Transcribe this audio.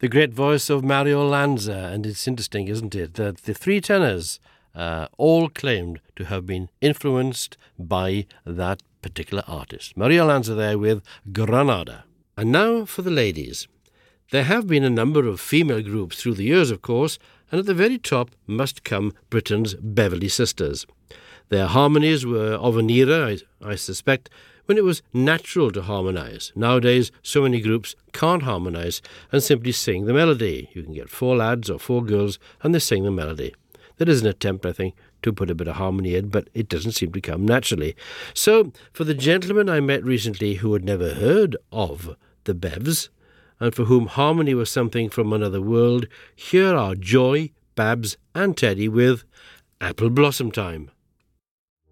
the great voice of Mario Lanza. And it's interesting, isn't it, that the three tenors all claimed to have been influenced by that particular artist. Mario Lanza there with Granada. And now for the ladies. There have been a number of female groups through the years, of course, and at the very top must come Britain's Beverley Sisters. Their harmonies were of an era, I suspect, when it was natural to harmonise. Nowadays, so many groups can't harmonise and simply sing the melody. You can get four lads or four girls and they sing the melody. There is an attempt, I think, to put a bit of harmony in, but it doesn't seem to come naturally. So, for the gentleman I met recently who had never heard of the Bevs, and for whom harmony was something from another world, here are Joy, Babs and Teddy with Apple Blossom Time.